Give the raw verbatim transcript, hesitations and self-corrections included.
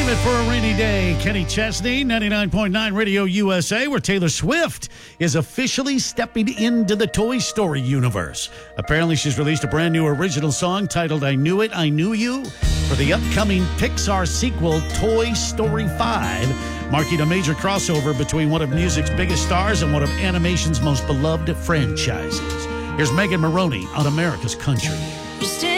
Save It for a Rainy Day. Kenny Chesney, ninety-nine point nine Radio U S A, where Taylor Swift is officially stepping into the Toy Story universe. Apparently, she's released a brand new original song titled I Knew It, I Knew You for the upcoming Pixar sequel, Toy Story five, marking a major crossover between one of music's biggest stars and one of animation's most beloved franchises. Here's Megan Maroney on America's Country.